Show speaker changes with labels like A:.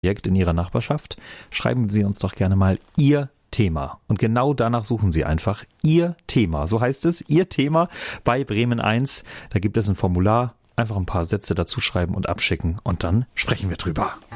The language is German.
A: Projekt in Ihrer Nachbarschaft, schreiben Sie uns doch gerne mal Ihr Thema. Und genau danach suchen Sie einfach Ihr Thema. So heißt es, Ihr Thema bei Bremen 1. Da gibt es ein Formular. Einfach ein paar Sätze dazu schreiben und abschicken und dann sprechen wir drüber.